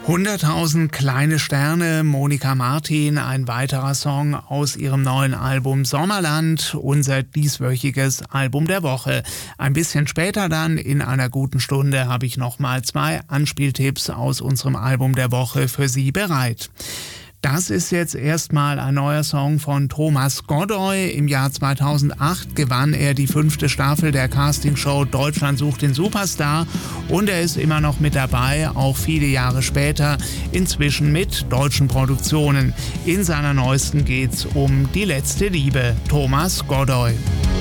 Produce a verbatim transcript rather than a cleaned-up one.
hunderttausend kleine Sterne, Monika Martin, ein weiterer Song aus ihrem neuen Album Sommerland, unser dieswöchiges Album der Woche. Ein bisschen später dann, in einer guten Stunde, habe ich nochmal zwei Anspieltipps aus unserem Album der Woche für Sie bereit. Das ist jetzt erstmal ein neuer Song von Thomas Godoy. Im Jahr zweitausendacht gewann er die fünfte Staffel der Castingshow Deutschland sucht den Superstar und er ist immer noch mit dabei, auch viele Jahre später, inzwischen mit deutschen Produktionen. In seiner neuesten geht's um die letzte Liebe. Thomas Godoy.